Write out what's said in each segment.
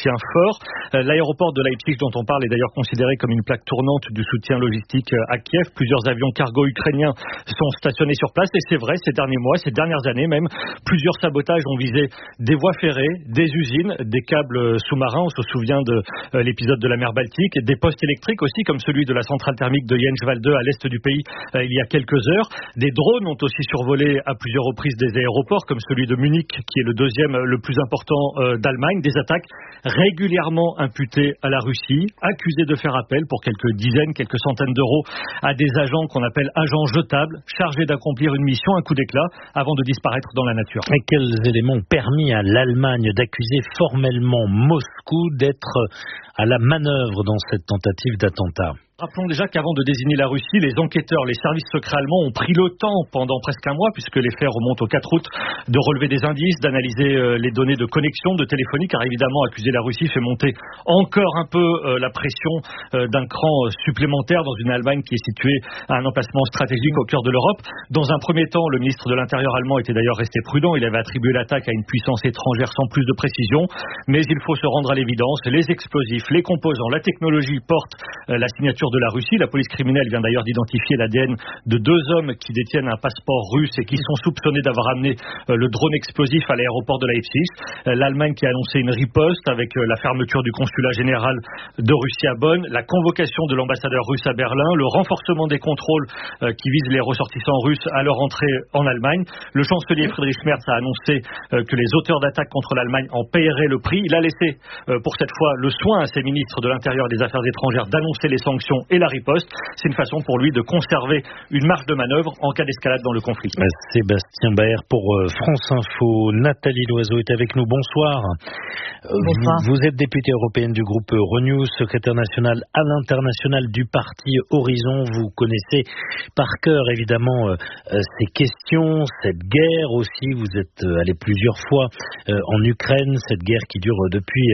soutien fort. L'aéroport de Leipzig dont on parle est d'ailleurs considéré comme une plaque tournante du soutien logistique à Kiev. Plusieurs avions cargo ukrainiens sont stationnés sur place et c'est vrai, ces derniers mois, ces dernières années même, plusieurs sabotages ont visé des voies ferrées, des usines, des câbles sous-marins, on se souvient de l'épisode de la mer Baltique, des postes électriques aussi comme celui de la centrale thermique de Jenswalde à l'est du pays il y a quelques heures. Des drones ont aussi survolé à plusieurs reprises des aéroports comme celui de Munich qui est le deuxième le plus important d'Allemagne. Des attaques régulièrement imputées à la Russie, accusées de faire appel pour quelques dizaines, quelques centaines d'euros à des agents qu'on appelle agents jetables, chargés d'accomplir une mission, un coup d'éclat, avant de disparaître dans la nature. Et quels éléments ont permis à l'Allemagne d'accuser formellement Moscou d'être à la manœuvre dans cette tentative d'attentat? Rappelons déjà qu'avant de désigner la Russie, les enquêteurs, les services secrets allemands ont pris le temps pendant presque un mois, puisque les faits remontent au 4 août, de relever des indices, d'analyser les données de connexion, de téléphonie, car évidemment, accuser la Russie fait monter encore un peu la pression d'un cran supplémentaire dans une Allemagne qui est située à un emplacement stratégique au cœur de l'Europe. Dans un premier temps, le ministre de l'Intérieur allemand était d'ailleurs resté prudent. Il avait attribué l'attaque à une puissance étrangère sans plus de précision. Mais il faut se rendre à l'évidence. Les explosifs, les composants, la technologie portent la signature de la Russie. La police criminelle vient d'ailleurs d'identifier l'ADN de 2 hommes qui détiennent un passeport russe et qui sont soupçonnés d'avoir amené le drone explosif à l'aéroport de Leipzig. L'Allemagne qui a annoncé une riposte avec la fermeture du consulat général de Russie à Bonn, la convocation de l'ambassadeur russe à Berlin, le renforcement des contrôles qui visent les ressortissants russes à leur entrée en Allemagne. Le chancelier Friedrich Merz a annoncé que les auteurs d'attaques contre l'Allemagne en paieraient le prix. Il a laissé pour cette fois le soin à ses ministres de l'Intérieur et des Affaires étrangères d'annoncer les sanctions et la riposte. C'est une façon pour lui de conserver une marge de manœuvre en cas d'escalade dans le conflit. Sébastien Baer pour France Info. Nathalie Loiseau est avec nous. Bonsoir. Bonsoir. Vous êtes députée européenne du groupe Renew, secrétaire nationale à l'international du parti Horizon. Vous connaissez par cœur évidemment ces questions, cette guerre aussi. Vous êtes allé plusieurs fois en Ukraine, cette guerre qui dure depuis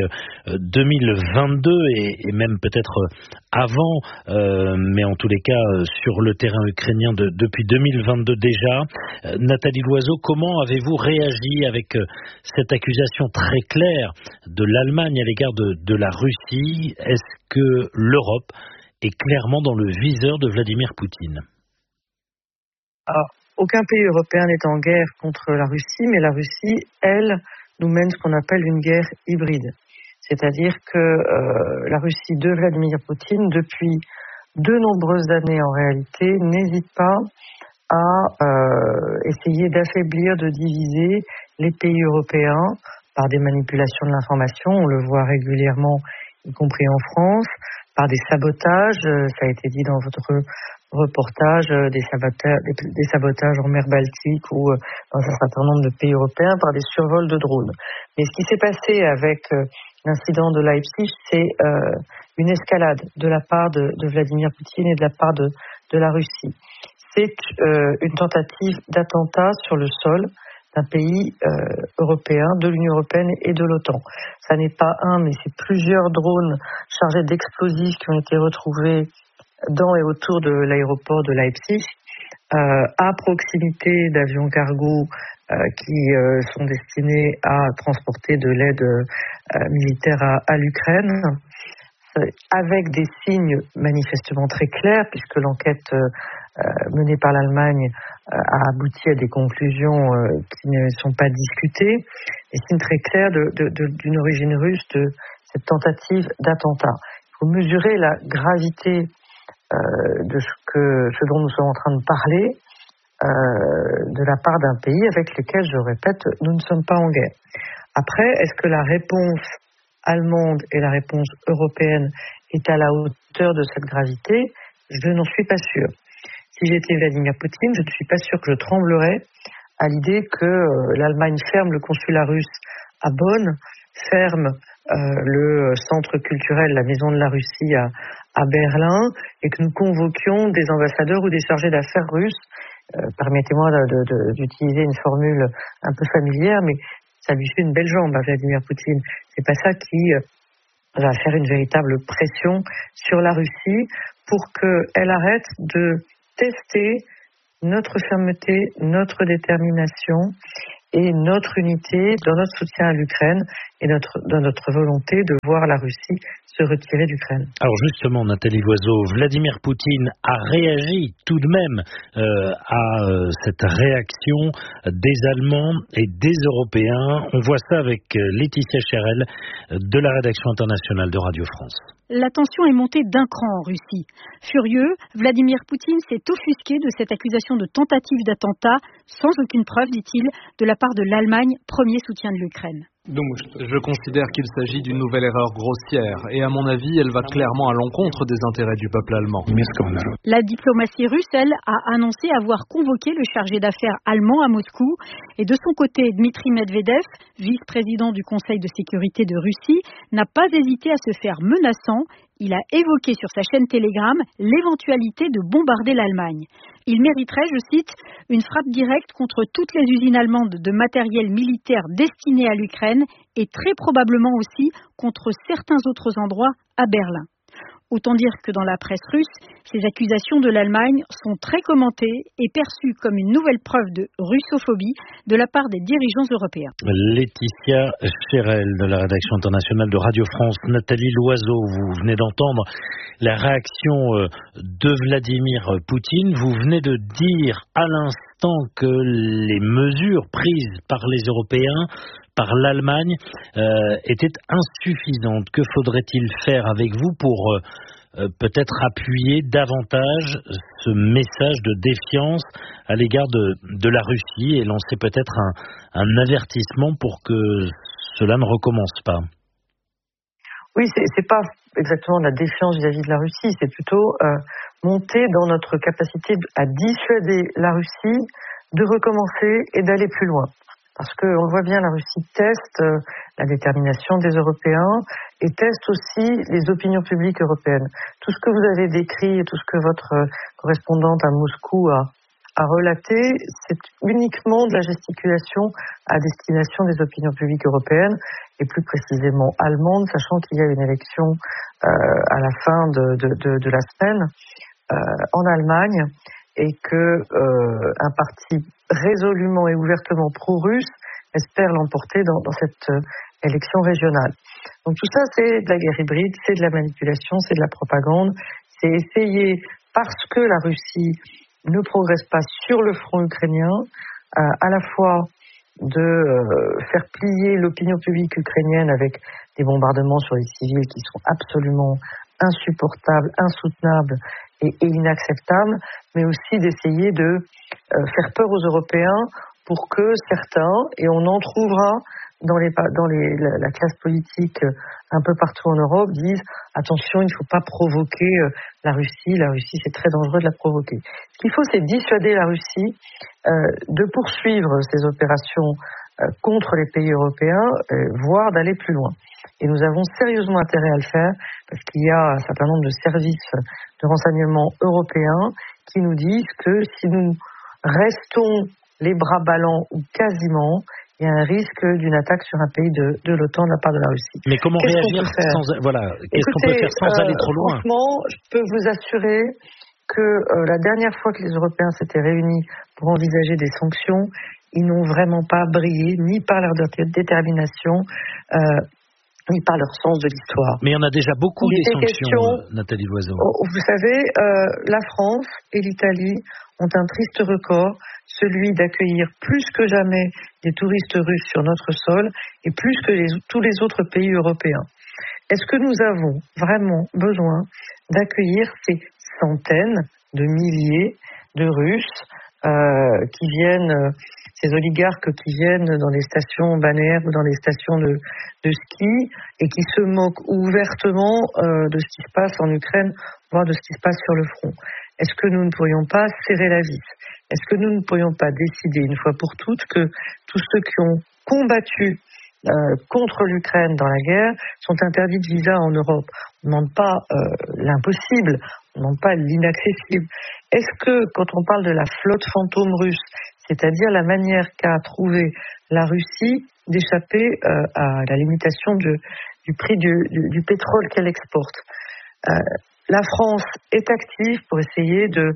2022 et même peut-être avant, mais en tous les cas sur le terrain ukrainien depuis 2022 déjà. Nathalie Loiseau, comment avez-vous réagi avec cette accusation très claire de l'Allemagne à l'égard de la Russie? Est-ce que l'Europe est clairement dans le viseur de Vladimir Poutine? Alors, aucun pays européen n'est en guerre contre la Russie, mais la Russie, elle, nous mène ce qu'on appelle une guerre hybride. C'est-à-dire que la Russie de Vladimir Poutine, depuis de nombreuses années en réalité, n'hésite pas à essayer d'affaiblir, de diviser les pays européens par des manipulations de l'information. On le voit régulièrement, y compris en France, par des sabotages, ça a été dit dans votre reportage, des sabotages en mer Baltique ou dans un certain nombre de pays européens par des survols de drones. Mais ce qui s'est passé avec l'incident de Leipzig, c'est une escalade de la part de Vladimir Poutine et de la part de la Russie. C'est une tentative d'attentat sur le sol d'un pays européen, de l'Union européenne et de l'OTAN. Ça n'est pas un, mais c'est plusieurs drones chargés d'explosifs qui ont été retrouvés dans et autour de l'aéroport de Leipzig, à proximité d'avions cargo qui sont destinés à transporter de l'aide militaire à l'Ukraine, avec des signes manifestement très clairs, puisque l'enquête menée par l'Allemagne a abouti à des conclusions qui ne sont pas discutées, des signes très clairs d'une origine russe de cette tentative d'attentat. Il faut mesurer la gravité de ce dont nous sommes en train de parler de la part d'un pays avec lequel, je répète, nous ne sommes pas en guerre. Après, est-ce que la réponse allemande et la réponse européenne est à la hauteur de cette gravité? Je n'en suis pas sûre. Si j'étais Vladimir Poutine, je ne suis pas sûre que je tremblerais à l'idée que l'Allemagne ferme le consulat russe à Bonn, ferme le centre culturel, la Maison de la Russie à Berlin, et que nous convoquions des ambassadeurs ou des chargés d'affaires russes. Permettez-moi d'utiliser une formule un peu familière, mais ça lui fait une belle jambe à Vladimir Poutine. C'est pas ça qui va faire une véritable pression sur la Russie pour qu'elle arrête de tester notre fermeté, notre détermination et notre unité dans notre soutien à l'Ukraine et dans notre volonté de voir la Russie se retirer d'Ukraine. Alors justement, Nathalie Loiseau, Vladimir Poutine a réagi tout de même à cette réaction des Allemands et des Européens. On voit ça avec Laetitia Cherel de la rédaction internationale de Radio France. La tension est montée d'un cran en Russie. Furieux, Vladimir Poutine s'est offusqué de cette accusation de tentative d'attentat, sans aucune preuve, dit-il, de la part de l'Allemagne, premier soutien de l'Ukraine. Je considère qu'il s'agit d'une nouvelle erreur grossière et à mon avis, elle va clairement à l'encontre des intérêts du peuple allemand. La diplomatie russe, elle, a annoncé avoir convoqué le chargé d'affaires allemand à Moscou et de son côté, Dmitri Medvedev, vice-président du Conseil de sécurité de Russie, n'a pas hésité à se faire menaçant. Il a évoqué sur sa chaîne Telegram l'éventualité de bombarder l'Allemagne. Il mériterait, je cite, une frappe directe contre toutes les usines allemandes de matériel militaire destiné à l'Ukraine et très probablement aussi contre certains autres endroits à Berlin. Autant dire que dans la presse russe, ces accusations de l'Allemagne sont très commentées et perçues comme une nouvelle preuve de russophobie de la part des dirigeants européens. Laetitia Cherel de la rédaction internationale de Radio France, Nathalie Loiseau, vous venez d'entendre la réaction de Vladimir Poutine. Vous venez de dire à l'instant que les mesures prises par les Européens, par l'Allemagne, étaient insuffisantes. Que faudrait-il faire avec vous pour peut-être appuyer davantage ce message de défiance à l'égard de la Russie et lancer peut-être un avertissement pour que cela ne recommence pas? Oui, c'est pas exactement de la défiance vis-à-vis de la Russie, c'est plutôt monter dans notre capacité à dissuader la Russie de recommencer et d'aller plus loin. Parce qu'on le voit bien, la Russie teste la détermination des Européens et teste aussi les opinions publiques européennes. Tout ce que vous avez décrit et tout ce que votre correspondante à Moscou a relaté, c'est uniquement de la gesticulation à destination des opinions publiques européennes et plus précisément allemandes, sachant qu'il y a une élection à la fin de la semaine en Allemagne et que un parti résolument et ouvertement pro-russe espère l'emporter dans cette élection régionale. Donc tout ça, c'est de la guerre hybride, c'est de la manipulation, c'est de la propagande, c'est essayer, parce que la Russie ne progresse pas sur le front ukrainien, à la fois de faire plier l'opinion publique ukrainienne avec des bombardements sur les civils qui sont absolument insupportables, insoutenables et inacceptables, mais aussi d'essayer de faire peur aux Européens pour que certains, et on en trouvera dans la classe politique un peu partout en Europe, disent attention, il ne faut pas provoquer la Russie c'est très dangereux de la provoquer. Ce qu'il faut, c'est dissuader la Russie de poursuivre ses opérations contre les pays européens, voire d'aller plus loin. Et nous avons sérieusement intérêt à le faire, parce qu'il y a un certain nombre de services de renseignement européens qui nous disent que si nous restons les bras ballants ou quasiment, il y a un risque d'une attaque sur un pays de l'OTAN de la part de la Russie. Mais comment réagir qu'est-ce qu'on peut faire sans aller trop loin? Franchement, je peux vous assurer que la dernière fois que les Européens s'étaient réunis pour envisager des sanctions, ils n'ont vraiment pas brillé, ni par leur détermination, ni par leur sens de l'histoire. Mais il y en a déjà beaucoup des sanctions, Nathalie Loiseau. Vous savez, la France et l'Italie ont un triste record, celui d'accueillir plus que jamais des touristes russes sur notre sol et plus que tous les autres pays européens. Est-ce que nous avons vraiment besoin d'accueillir ces centaines de milliers de Russes qui viennent, ces oligarques qui viennent dans les stations balnéaires ou dans les stations de ski et qui se moquent ouvertement de ce qui se passe en Ukraine, voire de ce qui se passe sur le front? Est-ce que nous ne pourrions pas serrer la vis? Est-ce que nous ne pourrions pas décider une fois pour toutes que tous ceux qui ont combattu contre l'Ukraine dans la guerre sont interdits de visa en Europe? On ne demande pas l'impossible, on ne demande pas l'inaccessible. Est-ce que, quand on parle de la flotte fantôme russe, c'est-à-dire la manière qu'a trouvé la Russie d'échapper à la limitation du prix du pétrole qu'elle exporte, la France est active pour essayer de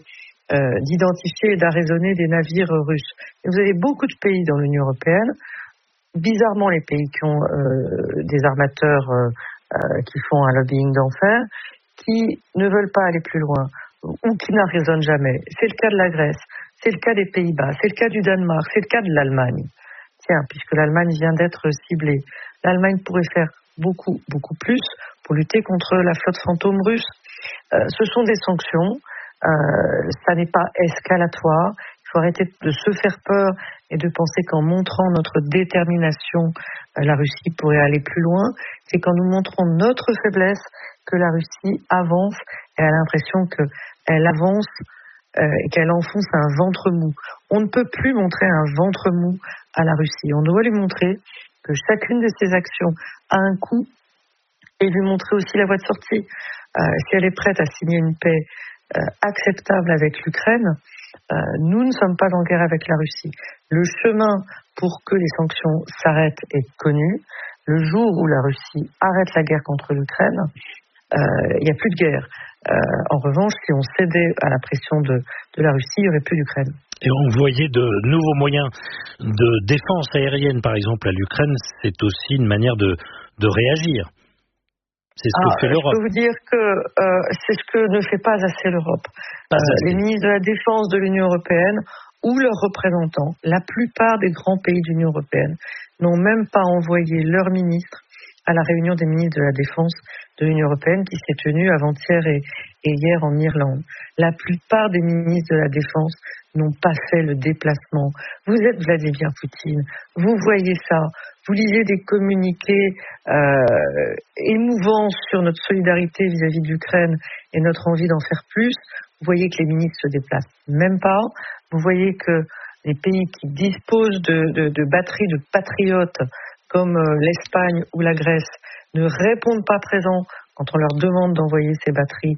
d'identifier et d'arraisonner des navires russes. Et vous avez beaucoup de pays dans l'Union européenne, bizarrement les pays qui ont des armateurs qui font un lobbying d'enfer, qui ne veulent pas aller plus loin ou qui n'arraisonnent jamais. C'est le cas de la Grèce, c'est le cas des Pays-Bas, c'est le cas du Danemark, c'est le cas de l'Allemagne. Tiens, puisque l'Allemagne vient d'être ciblée, l'Allemagne pourrait faire beaucoup plus pour lutter contre la flotte fantôme russe. Ce sont des sanctions, ça n'est pas escalatoire. Il faut arrêter de se faire peur et de penser qu'en montrant notre détermination, la Russie pourrait aller plus loin. C'est quand nous montrons notre faiblesse que la Russie avance et a l'impression qu'elle avance et qu'elle enfonce un ventre mou. On ne peut plus montrer un ventre mou à la Russie. On doit lui montrer que chacune de ses actions a un coût et lui montrer aussi la voie de sortie. Si elle est prête à signer une paix acceptable avec l'Ukraine, nous ne sommes pas en guerre avec la Russie. Le chemin pour que les sanctions s'arrêtent est connu. Le jour où la Russie arrête la guerre contre l'Ukraine, il n'y a plus de guerre. En revanche, si on cédait à la pression de la Russie, il n'y aurait plus d'Ukraine. Et envoyer de nouveaux moyens de défense aérienne, par exemple, à l'Ukraine, c'est aussi une manière de réagir. C'est ce que fait l'Europe. Je peux vous dire que c'est ce que ne fait pas assez l'Europe. Les ministres de la Défense de l'Union européenne ou leurs représentants, la plupart des grands pays de l'Union européenne, n'ont même pas envoyé leurs ministres à la réunion des ministres de la Défense de l'Union européenne qui s'est tenue avant-hier et hier en Irlande. La plupart des ministres de la Défense n'ont pas fait le déplacement. Vous êtes Vladimir Poutine, vous voyez ça, vous lisez des communiqués émouvants sur notre solidarité vis-à-vis de l'Ukraine et notre envie d'en faire plus. Vous voyez que les ministres se déplacent même pas. Vous voyez que les pays qui disposent de batteries de patriotes comme l'Espagne ou la Grèce ne répondent pas présents quand on leur demande d'envoyer ces batteries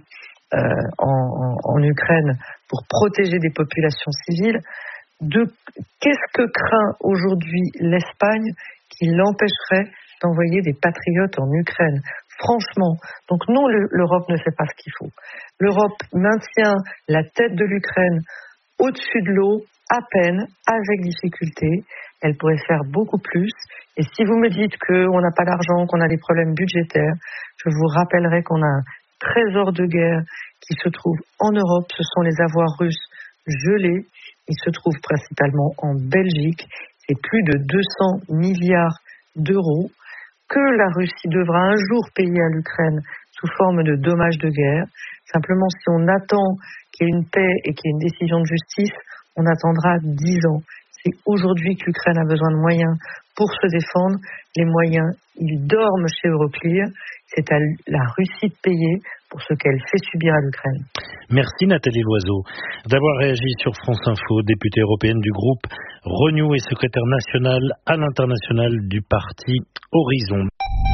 en Ukraine pour protéger des populations civiles. Qu'est-ce que craint aujourd'hui l'Espagne qui l'empêcherait d'envoyer des patriotes en Ukraine? Franchement, donc non, l'Europe ne fait pas ce qu'il faut. L'Europe maintient la tête de l'Ukraine au-dessus de l'eau, à peine, avec difficulté. Elle pourrait faire beaucoup plus. Et si vous me dites qu'on n'a pas d'argent, qu'on a des problèmes budgétaires, je vous rappellerai qu'on a un trésor de guerre qui se trouve en Europe. Ce sont les avoirs russes gelés. Ils se trouvent principalement en Belgique. C'est plus de 200 milliards d'euros que la Russie devra un jour payer à l'Ukraine sous forme de dommages de guerre. Simplement, si on attend qu'il y ait une paix et qu'il y ait une décision de justice, on attendra 10 ans. C'est aujourd'hui que l'Ukraine a besoin de moyens pour se défendre. Les moyens, ils dorment chez Euroclear. C'est à la Russie de payer pour ce qu'elle fait subir à l'Ukraine. Merci Nathalie Loiseau d'avoir réagi sur France Info, députée européenne du groupe Renew et secrétaire nationale à l'international du parti Horizon.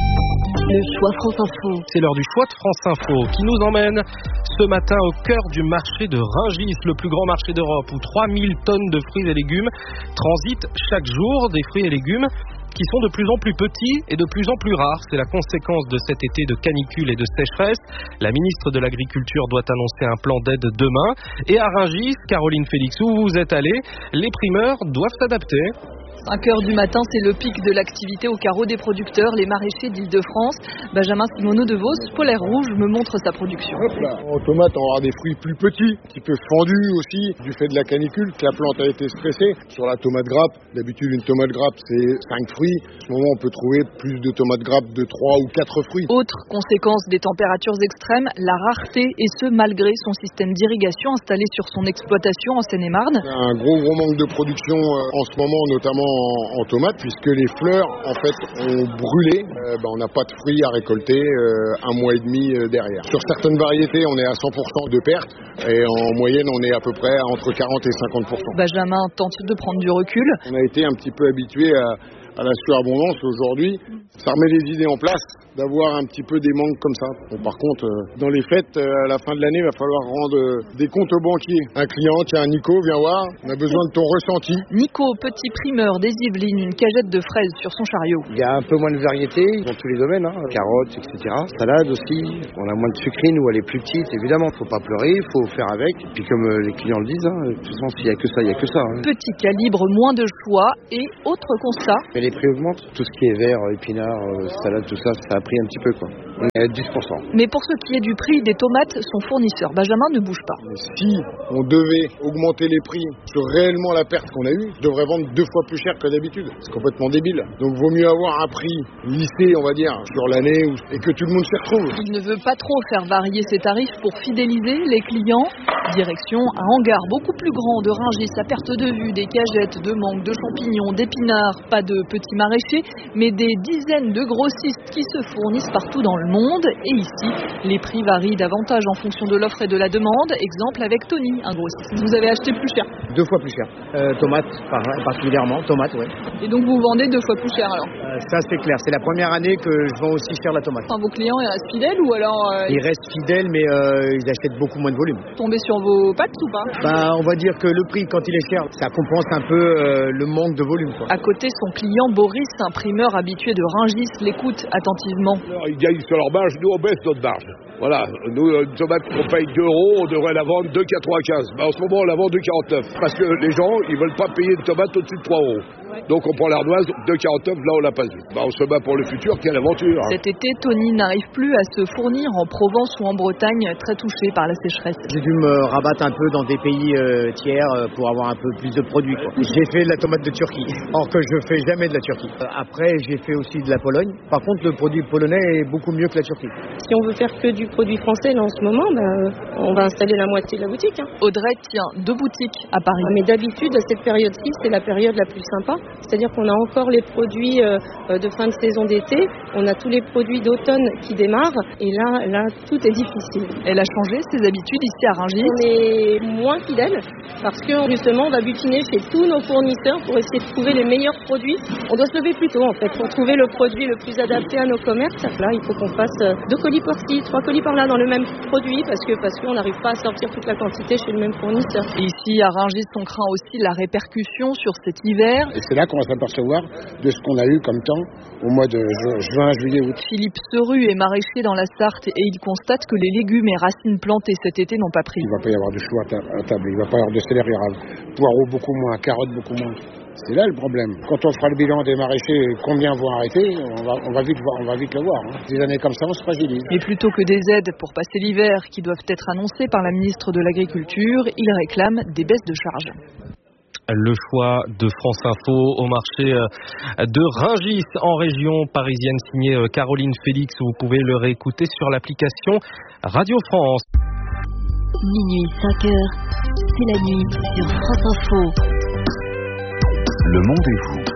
Le choix France Info. C'est l'heure du choix de France Info qui nous emmène ce matin au cœur du marché de Rungis, le plus grand marché d'Europe, où 3000 tonnes de fruits et légumes transitent chaque jour, des fruits et légumes qui sont de plus en plus petits et de plus en plus rares. C'est la conséquence de cet été de canicule et de sécheresse. La ministre de l'Agriculture doit annoncer un plan d'aide demain. Et à Rungis, Caroline Félix, où vous êtes allée, les primeurs doivent s'adapter. 5h du matin, c'est le pic de l'activité au carreau des producteurs, les maraîchers d'Île-de-France. Benjamin Simoneau de Vos, Polaire Rouge, me montre sa production. Hop là. En tomate, on aura des fruits plus petits, un petit peu fendus aussi, du fait de la canicule, que la plante a été stressée. Sur la tomate grappe, d'habitude une tomate grappe c'est 5 fruits. En ce moment, on peut trouver plus de tomates grappes de 3 ou 4 fruits. Autre conséquence des températures extrêmes, la rareté, et ce malgré son système d'irrigation installé sur son exploitation en Seine-et-Marne. Il y a un gros manque de production en ce moment, notamment en tomates, puisque les fleurs en fait ont brûlé. On n'a pas de fruits à récolter un mois et demi derrière. Sur certaines variétés, on est à 100% de perte et en moyenne, on est à peu près entre 40 et 50%. Benjamin tente de prendre du recul. On a été un petit peu habitué à la surabondance aujourd'hui. Ça remet les idées en place. d'avoir un petit peu des manques comme ça. Bon, par contre, dans les fêtes, à la fin de l'année, il va falloir rendre des comptes aux banquiers. Un client, tiens, Nico, viens voir, on a besoin de ton ressenti. Nico, petit primeur des Yvelines, une cagette de fraises sur son chariot. Il y a un peu moins de variété dans tous les domaines, carottes, etc. Salade aussi, on a moins de sucrine où elle est plus petite, évidemment, faut pas pleurer, il faut faire avec. Et puis comme les clients le disent, de toute façon, s'il y a que ça, il y a que ça. Petit calibre, moins de choix et autre constat. Mais les prix augmentent, tout ce qui est vert, épinards, salade, tout ça, ça a pris un petit peu quoi. On est à 10%. Mais pour ce qui est du prix des tomates, son fournisseur Benjamin ne bouge pas. Si on devait augmenter les prix sur réellement la perte qu'on a eue, je devrais vendre 2 fois plus cher que d'habitude. C'est complètement débile. Donc vaut mieux avoir un prix lissé, on va dire, sur l'année et que tout le monde s'y retrouve. Il ne veut pas trop faire varier ses tarifs pour fidéliser les clients. Direction un hangar beaucoup plus grand de Rungis à perte de vue, des cagettes, de mangue, de champignons, d'épinards, pas de petits maraîchers, mais des dizaines de grossistes qui se fournissent partout dans le monde. Et ici, les prix varient davantage en fonction de l'offre et de la demande. Exemple avec Tony, un grossiste. Vous avez acheté plus cher? 2 fois plus cher. Tomates, particulièrement. Tomates, ouais. Et donc vous vendez 2 fois plus cher alors? Ça c'est clair. C'est la première année que je vends aussi cher la tomate. Enfin, vos clients, ils restent fidèles ou alors Ils restent fidèles, mais ils achètent beaucoup moins de volume. Tombez sur vos pattes ou pas? On va dire que le prix, quand il est cher, ça compense un peu le manque de volume, quoi. À côté, son client Boris, un primeur habitué de Rungis, l'écoute attentivement. Alors, ils gagnent sur leur marge, nous on baisse notre marge. Voilà, nous, une tomate qu'on paye 2 €, on devrait la vendre 2,95 €. En ce moment, on la vend 2,49 €. Parce que les gens, ils veulent pas payer une tomate au-dessus de 3 €. Donc on prend l'ardoise, 2,49 €, là on l'a pas vu. On se bat pour le futur, quelle aventure. Cet été, Tony n'arrive plus à se fournir en Provence ou en Bretagne, très touché par la sécheresse. J'ai dû me rabattre un peu dans des pays tiers pour avoir un peu plus de produits, quoi. J'ai fait de la tomate de Turquie, or que je fais jamais de la Turquie. Après, j'ai fait aussi de la Pologne. Par contre, le produit polonais est beaucoup mieux que la Turquie. Si on veut faire que du produit français là en ce moment, on va installer la moitié de la boutique. Audrey tient 2 boutiques à Paris. Mais d'habitude, à cette période-ci, c'est la période la plus sympa. C'est-à-dire qu'on a encore les produits de fin de saison d'été, on a tous les produits d'automne qui démarrent, et là, tout est difficile. Elle a changé ses habitudes ici à Rungis. On est moins fidèles, parce que justement, on va butiner chez tous nos fournisseurs pour essayer de trouver les meilleurs produits. On doit se lever plus tôt, en fait, pour trouver le produit le plus adapté à nos commerces. Là, il faut qu'on fasse 2 colis par-ci, 3 colis par-là dans le même produit, parce qu'on n'arrive pas à sortir toute la quantité chez le même fournisseur. Ici, à Rungis, on craint aussi la répercussion sur cet hiver. Et c'est là qu'on va s'apercevoir de ce qu'on a eu comme temps au mois de juin, juillet, août. Philippe Seru est maraîcher dans la Sarthe et il constate que les légumes et racines plantées cet été n'ont pas pris. Il ne va pas y avoir de choux à table, il ne va pas y avoir de céleri rave, poireaux beaucoup moins, carottes beaucoup moins. C'est là le problème. Quand on fera le bilan des maraîchers, combien vont arrêter, on va vite le voir. Des années comme ça, on se fragilise. Et plutôt que des aides pour passer l'hiver qui doivent être annoncées par la ministre de l'Agriculture, il réclame des baisses de charges. Le choix de France Info au marché de Rungis en région parisienne, signé Caroline Félix. Vous pouvez le réécouter sur l'application Radio France. Minuit 5 heures, c'est la nuit sur France Info. Le Monde et vous.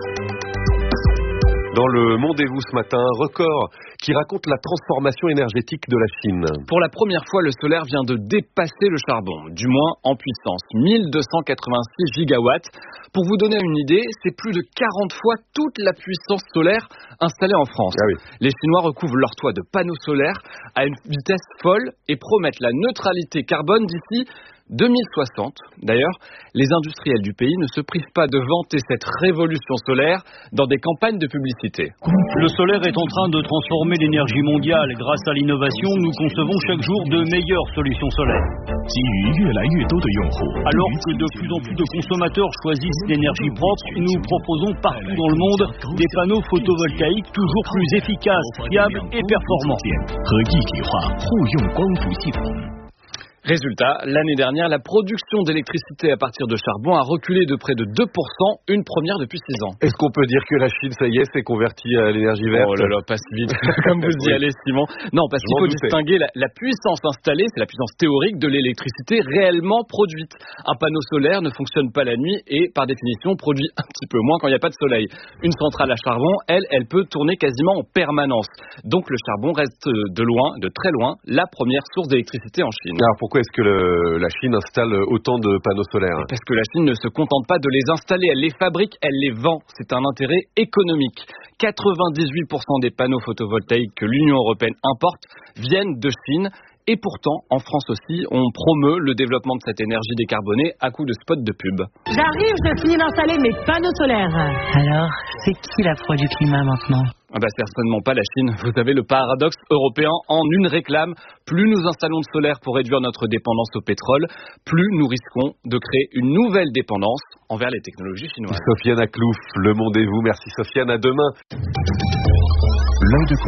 Dans le Monde et vous ce matin, record qui raconte la transformation énergétique de la Chine. Pour la première fois, le solaire vient de dépasser le charbon, du moins en puissance, 1286 gigawatts. Pour vous donner une idée, c'est plus de 40 fois toute la puissance solaire installée en France. Ah oui. Les Chinois recouvrent leur toit de panneaux solaires à une vitesse folle et promettent la neutralité carbone d'ici 2060. D'ailleurs, les industriels du pays ne se privent pas de vanter cette révolution solaire dans des campagnes de publicité. Le solaire est en train de transformer l'énergie mondiale. Grâce à l'innovation, nous concevons chaque jour de meilleures solutions solaires. Alors que de plus en plus de consommateurs choisissent l'énergie propre, nous proposons partout dans le monde des panneaux photovoltaïques toujours plus efficaces, fiables et performants. Résultat, l'année dernière, la production d'électricité à partir de charbon a reculé de près de 2%, une première depuis 6 ans. Est-ce qu'on peut dire que la Chine, ça y est, s'est convertie à l'énergie verte? Oh là là, pas si vite, comme vous y allez, Simon. Non, parce qu'il faut distinguer la puissance installée, c'est la puissance théorique de l'électricité réellement produite. Un panneau solaire ne fonctionne pas la nuit et, par définition, produit un petit peu moins quand il n'y a pas de soleil. Une centrale à charbon, elle peut tourner quasiment en permanence. Donc le charbon reste de très loin, la première source d'électricité en Chine. Alors pourquoi est-ce que la Chine installe autant de panneaux solaires? Parce que la Chine ne se contente pas de les installer, elle les fabrique, elle les vend. C'est un intérêt économique. 98% des panneaux photovoltaïques que l'Union européenne importe viennent de Chine. Et pourtant, en France aussi, on promeut le développement de cette énergie décarbonée à coups de spots de pub. J'arrive, je finis d'installer mes panneaux solaires. Alors, c'est qui la proie du climat maintenant? C'est certainement pas la Chine. Vous avez le paradoxe européen en une réclame. Plus nous installons de solaire pour réduire notre dépendance au pétrole, plus nous risquons de créer une nouvelle dépendance envers les technologies chinoises. Sofiane Aklouf, Le Monde et vous. Merci Sofiane, à demain. L'œil de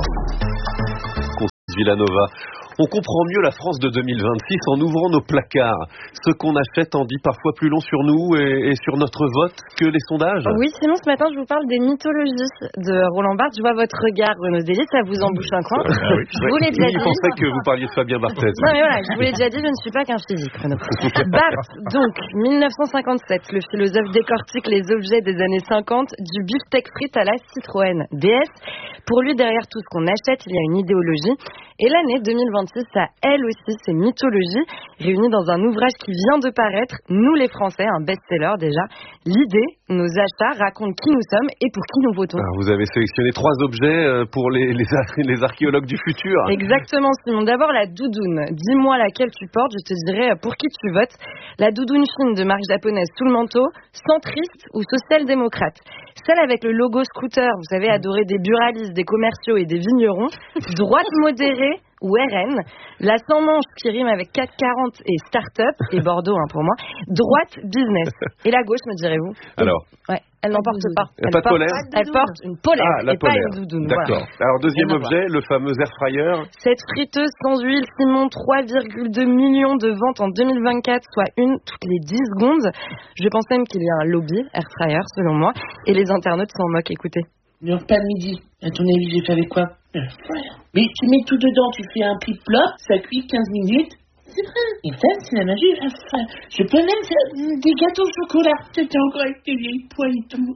Constance Villanova. On comprend mieux la France de 2026 en ouvrant nos placards. Ce qu'on achète en dit parfois plus long sur nous et sur notre vote que les sondages. Oui, sinon ce matin je vous parle des mythologies de Roland Barthes. Je vois votre regard, Renaud Délis, ça vous embouche un coin. Oui. Je vous l'ai déjà dit. Je pensais que vous parliez de Fabien Barthez. Non mais voilà, je vous l'ai déjà dit, je ne suis pas qu'un physique, Renaud. Barthes, donc, 1957, le philosophe décortique les objets des années 50, du beefsteak frites à la Citroën DS. Pour lui, derrière tout ce qu'on achète, il y a une idéologie. Et l'année 2026 a elle aussi ses mythologies, réunies dans un ouvrage qui vient de paraître, Nous les Français, un best-seller déjà. L'idée, nos achats racontent qui nous sommes et pour qui nous votons. Alors, vous avez sélectionné 3 objets pour les archéologues du futur. Exactement, Simon. D'abord, la doudoune. Dis-moi laquelle tu portes, je te dirai pour qui tu votes. La doudoune fine de marque japonaise sous le manteau, centriste ou social-démocrate. Celle avec le logo scooter, vous savez, adoré des buralistes, des commerciaux et des vignerons. Droite modérée ou RN. La sans manche qui rime avec 440 et start-up, et Bordeaux pour moi. Droite business. Et la gauche, me direz-vous? Alors ouais, elle n'en porte pas. Elle porte une polaire la et polaire. pas une doudoune. D'accord. Voilà. Alors deuxième objet, le fameux air fryer. Cette friteuse sans huile, Simon, 3,2 millions de ventes en 2024, soit une toutes les 10 secondes. Je pense même qu'il y a un lobby air fryer, selon moi, et les internautes s'en moquent. Écoutez. Le repas de midi, à ton avis, j'ai fait avec quoi? Mais tu mets tout dedans, tu fais un pli plop, ça cuit 15 minutes. C'est vrai. Et ça, c'est la magie. Je peux même faire des gâteaux au chocolat. C'était encore avec tes vieilles poils et tout.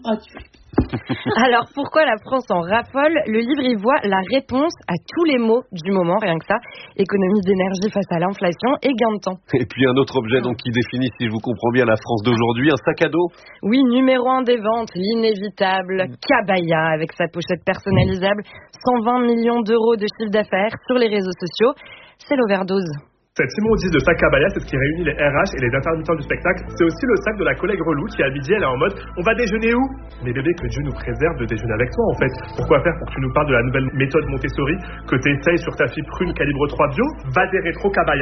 Alors, pourquoi la France en raffole? Le livre y voit la réponse à tous les maux du moment, rien que ça. Économie d'énergie face à l'inflation et gain de temps. Et puis un autre objet donc qui définit, si je vous comprends bien, la France d'aujourd'hui, un sac à dos. Oui, numéro 1 des ventes, l'inévitable Cabaya avec sa pochette personnalisable, 120 millions d'euros de chiffre d'affaires sur les réseaux sociaux. C'est l'overdose. Cette immondise de sac Cabaya, c'est ce qui réunit les RH et les intermittents du spectacle. C'est aussi le sac de la collègue relou qui, à midi, elle est en mode « On va déjeuner où ?» Mais bébé, que Dieu nous préserve de déjeuner avec toi, en fait. Pourquoi faire pour que tu nous parles de la nouvelle méthode Montessori que tu essayes sur ta fille prune calibre 3 bio? Va des rétro Cabaya.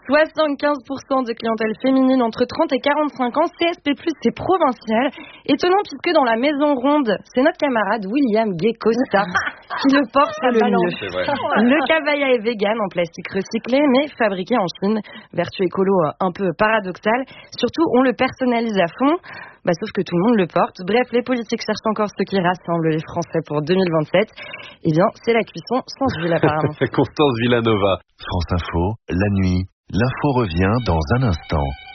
75% de clientèle féminine entre 30 et 45 ans, CSP+, c'est provincial. Étonnant puisque dans la maison ronde, c'est notre camarade William Gay-Costa qui le porte le mieux. Le Cabaya est vegan en plastique recyclé, mais fabriqué en Chine, vertu écolo un peu paradoxale. Surtout, on le personnalise à fond, sauf que tout le monde le porte. Bref, les politiques cherchent encore ce qui rassemble les Français pour 2027. Eh bien, c'est la cuisson sans huile apparemment. Constance Villanova. France Info, la nuit, l'info revient dans un instant.